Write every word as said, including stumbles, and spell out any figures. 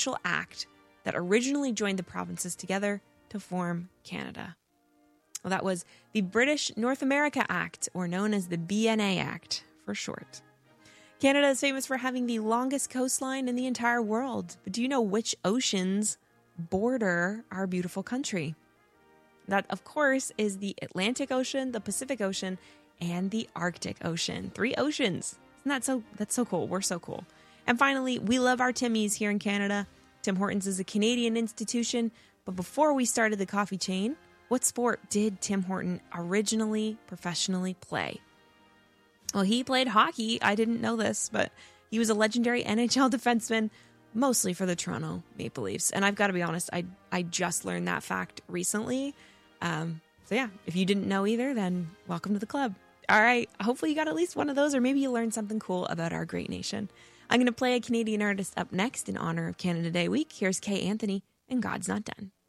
official act that originally joined the provinces together to form Canada. Well, that was the British North America Act, or known as the B N A Act for short. Canada is famous for having the longest coastline in the entire world. But do you know which oceans border our beautiful country? That, of course, is the Atlantic Ocean, the Pacific Ocean, and the Arctic Ocean. Three oceans. Isn't that so? That's so cool. We're so cool. And finally, we love our Timmies here in Canada. Tim Hortons is a Canadian institution. But before we started the coffee chain, what sport did Tim Horton originally professionally play? Well, he played hockey. I didn't know this, but he was a legendary N H L defenseman, mostly for the Toronto Maple Leafs. And I've got to be honest, I I just learned that fact recently. Um, so yeah, if you didn't know either, then welcome to the club. All right, hopefully you got at least one of those, or maybe you learned something cool about our great nation. I'm going to play a Canadian artist up next in honor of Canada Day week. Here's Kay Anthony and God's Not Done.